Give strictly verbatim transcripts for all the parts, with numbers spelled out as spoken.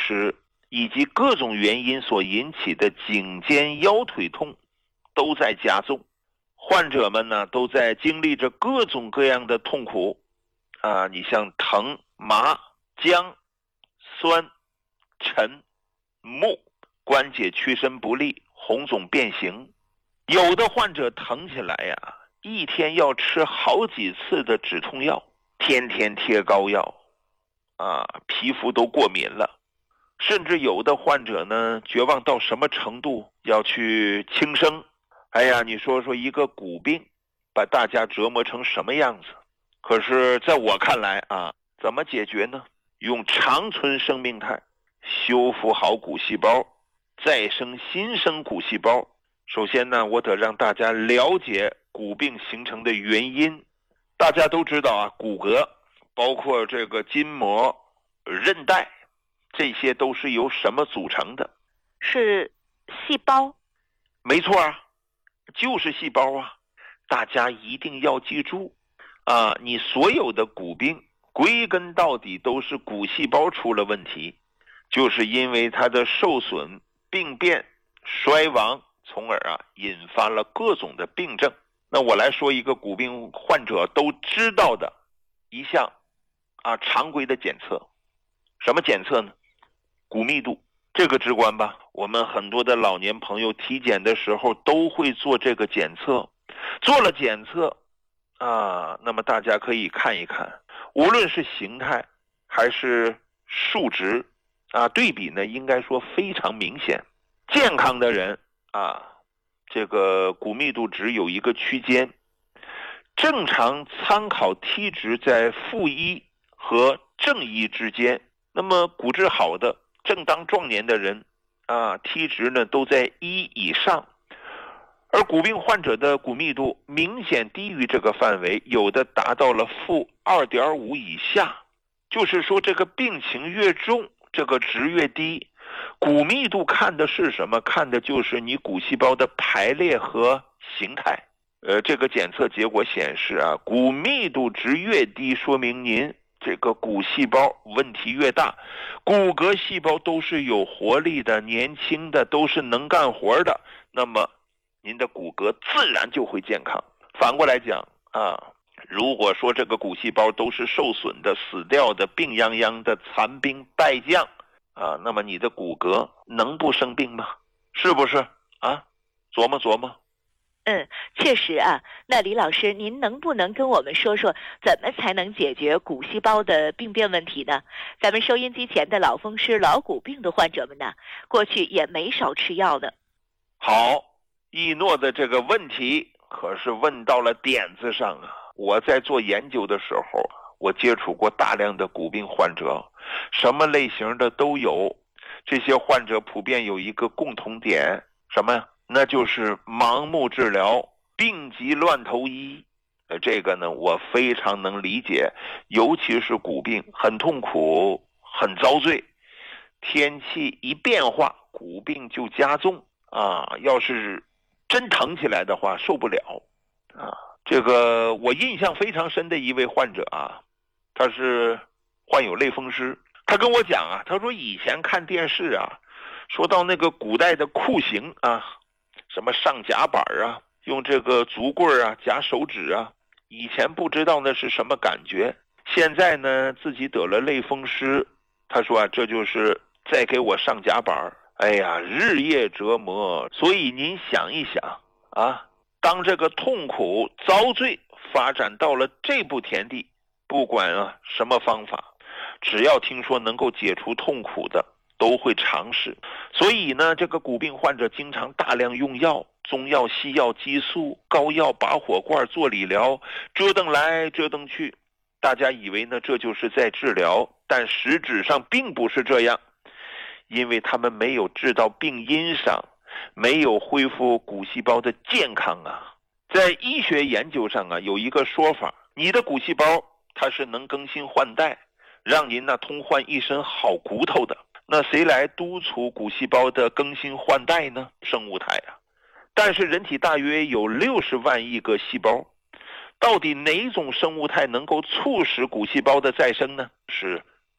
时以及各种原因所引起的颈肩腰腿痛都在加重，患者们呢都在经历着各种各样的痛苦啊，你像疼、麻、僵、酸、沉、木，关节屈伸不利，红肿变形。有的患者疼起来呀，一天要吃好几次的止痛药，天天贴膏药啊，皮肤都过敏了。甚至有的患者呢，绝望到什么程度，要去轻生。哎呀，你说说一个骨病把大家折磨成什么样子？可是在我看来啊，怎么解决呢？用长存生命态修复好骨细胞，再生新生骨细胞。首先呢，我得让大家了解骨病形成的原因。大家都知道啊，骨骼包括这个筋膜、韧带，这些都是由什么组成的？ 是细胞。 没错啊，就是细胞啊。大家一定要记住啊，你所有的骨病归根到底都是骨细胞出了问题，就是因为它的受损、病变、衰亡，从而啊引发了各种的病症。那我来说一个骨病患者都知道的一项啊常规的检测。什么检测呢？骨密度，这个直观吧？我们很多的老年朋友体检的时候都会做这个检测。做了检测啊，那么大家可以看一看，无论是形态还是数值啊，对比呢应该说非常明显。健康的人啊，这个骨密度值有一个区间，正常参考T值在负一和正一之间。那么骨质好的正当壮年的人啊 ，T 值呢都在一以上。而骨病患者的骨密度明显低于这个范围，有的达到了负 二点五 以下。就是说这个病情越重，这个值越低。骨密度看的是什么？看的就是你骨细胞的排列和形态。呃，这个检测结果显示啊，骨密度值越低，说明您这个骨细胞问题越大。骨骼细胞都是有活力的、年轻的，都是能干活的，那么您的骨骼自然就会健康。反过来讲啊，如果说这个骨细胞都是受损的、死掉的、病殃殃的、残兵败将啊，那么你的骨骼能不生病吗？是不是啊？琢磨琢磨。 嗯，确实啊。那李老师，您能不能跟我们说说，怎么才能解决骨细胞的病变问题呢？咱们收音机前的老风湿、老骨病的患者们呢，过去也没少吃药的。 好，一诺的这个问题可是问到了点子上啊！我在做研究的时候，我接触过大量的骨病患者，什么类型的都有。这些患者普遍有一个共同点，什么呀？那就是盲目治疗，病急乱投医。呃，这个呢，我非常能理解，尤其是骨病，很痛苦，很遭罪。天气一变化，骨病就加重啊！要是真疼起来的话，受不了啊！这个我印象非常深的一位患者啊，他是患有类风湿。他跟我讲啊，他说以前看电视啊，说到那个古代的酷刑啊，什么上夹板啊，用这个竹棍啊夹手指啊，以前不知道那是什么感觉。现在呢，自己得了类风湿，他说啊，这就是再给我上夹板，哎呀，日夜折磨。所以您想一想啊，当这个痛苦遭罪发展到了这步田地，不管啊什么方法，只要听说能够解除痛苦的，都会尝试。所以呢，这个骨病患者经常大量用药，中药、西药、激素、膏药、拔火罐、做理疗，折腾来折腾去。大家以为呢这就是在治疗，但实质上并不是这样，因为他们没有治到病因上，没有恢复骨细胞的健康啊。在医学研究上啊，有一个说法，你的骨细胞它是能更新换代，让您呢通换一身好骨头的。那谁来督促骨细胞的更新换代呢？生物态啊。但是人体大约有六十万亿个细胞，到底哪种生物态能够促使骨细胞的再生呢？是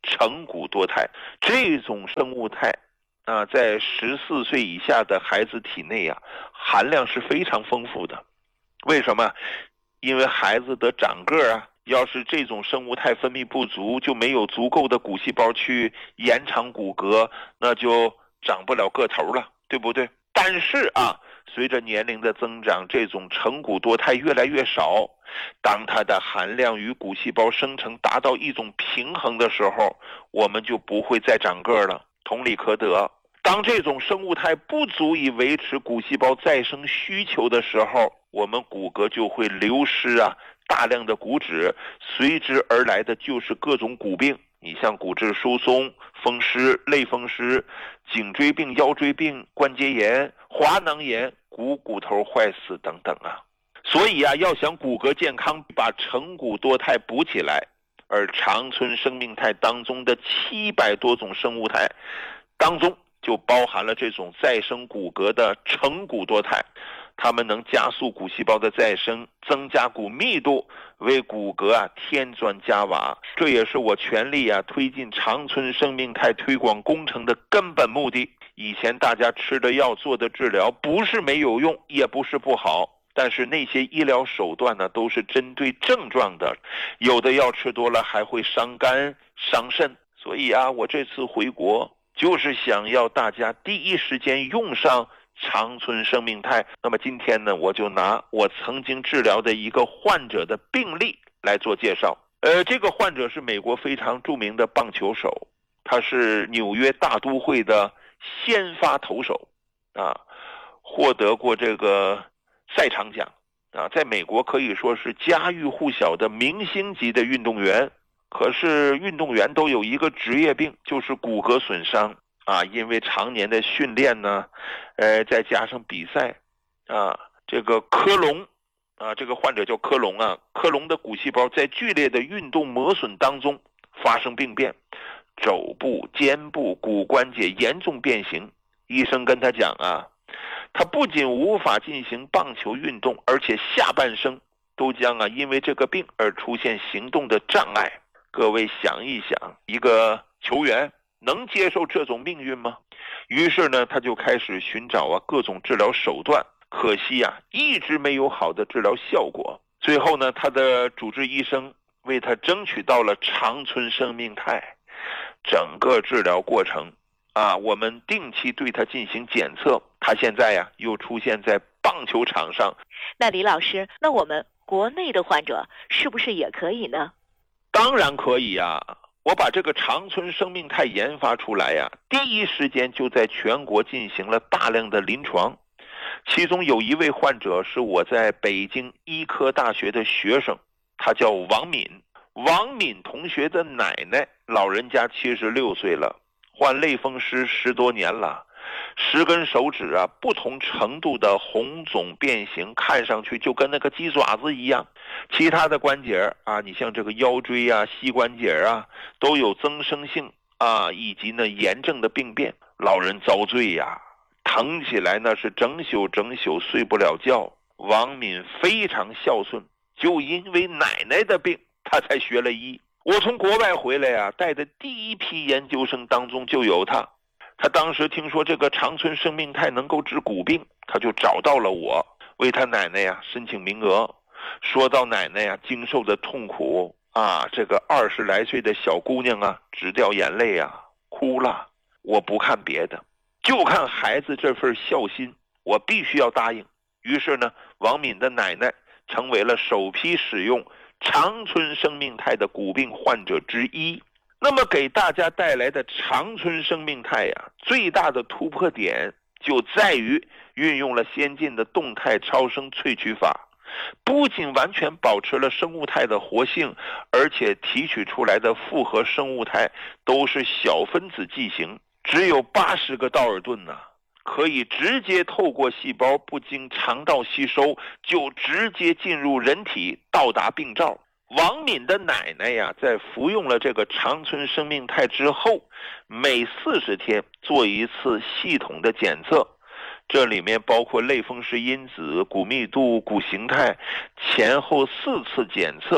成骨多肽。这种生物肽啊，在十四岁以下的孩子体内啊，含量是非常丰富的。为什么？因为孩子的长个啊，要是这种生物肽分泌不足，就没有足够的骨细胞去延长骨骼，那就长不了个头了，对不对？但是啊，随着年龄的增长，这种成骨多肽越来越少，当它的含量与骨细胞生成达到一种平衡的时候，我们就不会再长个了。同理可得，当这种生物肽不足以维持骨细胞再生需求的时候，我们骨骼就会流失啊，大量的骨质，随之而来的就是各种骨病。你像骨质疏松、风湿、类风湿、颈椎病、腰椎病、关节炎、滑囊炎、股骨头坏死等等啊。所以啊，要想骨骼健康，把成骨多肽补起来，而长春生命肽当中的七百多种生物肽当中就包含了这种再生骨骼的成骨多肽，它们能加速骨细胞的再生，增加骨密度，为骨骼啊添砖加瓦。这也是我全力啊推进长春生命肽推广工程的根本目的。以前大家吃的药做的治疗不是没有用，也不是不好，但是那些医疗手段呢，都是针对症状的，有的药吃多了还会伤肝伤肾。所以啊，我这次回国就是想要大家第一时间用上长春生命肽。那么今天呢，我就拿我曾经治疗的一个患者的病例来做介绍。呃，这个患者是美国非常著名的棒球手，他是纽约大都会的先发投手啊，获得过这个赛场奖啊，在美国可以说是家喻户晓的明星级的运动员。可是运动员都有一个职业病，就是骨骼损伤啊，因为常年的训练呢，呃，再加上比赛啊，这个科隆啊，这个患者叫科隆啊，科隆的骨细胞在剧烈的运动磨损当中发生病变，肘部、肩部骨关节严重变形。医生跟他讲啊，他不仅无法进行棒球运动，而且下半生都将啊因为这个病而出现行动的障碍。各位想一想，一个球员能接受这种命运吗？于是呢，他就开始寻找啊各种治疗手段，可惜啊一直没有好的治疗效果。最后呢，他的主治医生为他争取到了长春生命肽。整个治疗过程啊，我们定期对他进行检测，他现在呀又出现在棒球场上。 那李老师，那我们国内的患者是不是也可以呢？ 当然可以呀、啊！我把这个长春生命肽研发出来呀、啊，第一时间就在全国进行了大量的临床。其中有一位患者是我在北京医科大学的学生，他叫王敏。王敏同学的奶奶老人家七十六岁了，患类风湿十多年了，十根手指啊不同程度的红肿变形，看上去就跟那个鸡爪子一样。其他的关节啊，你像这个腰椎啊、膝关节啊，都有增生性啊以及呢炎症的病变。老人遭罪呀，疼起来那是整宿整宿睡不了觉。王敏非常孝顺，就因为奶奶的病，他才学了医。我从国外回来啊，带的第一批研究生当中就有他。他当时听说这个长春生命肽能够治骨病，他就找到了我，为他奶奶呀申请名额。说到奶奶呀经受的痛苦啊，这个二十来岁的小姑娘啊直掉眼泪啊，哭了。我不看别的，就看孩子这份孝心，我必须要答应。于是呢，王敏的奶奶成为了首批使用长春生命肽的骨病患者之一。那么给大家带来的长春生命肽呀，最大的突破点就在于运用了先进的动态超声萃取法，不仅完全保持了生物肽的活性，而且提取出来的复合生物肽都是小分子剂型，只有八十个道尔顿呢、啊，可以直接透过细胞不经肠道吸收，就直接进入人体，到达病灶。王敏的奶奶呀，在服用了这个长春生命肽之后，每四十天做一次系统的检测，这里面包括类风湿因子、骨密度、骨形态，前后四次检测。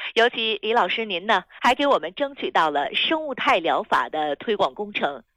尤其李老师您呢，还给我们争取到了生物态疗法的推广工程。